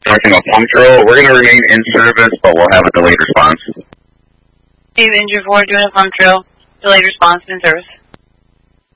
conducting a pump drill. We're going to remain in service, but we'll have a delayed response. Steve, Injury 4, doing a pump drill, delayed response in service.